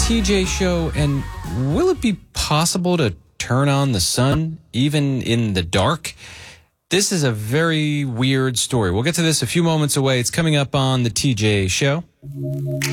TJ Show, and will it be possible to turn on the sun even in the dark? This is a very weird story. We'll get to this a few moments away. It's coming up on the TJ Show.